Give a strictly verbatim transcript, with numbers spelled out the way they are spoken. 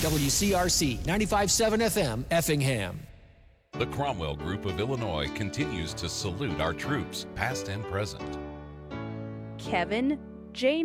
W C R C ninety-five point seven F M, Effingham. The Cromwell Group of Illinois continues to salute our troops, past and present. Kevin J.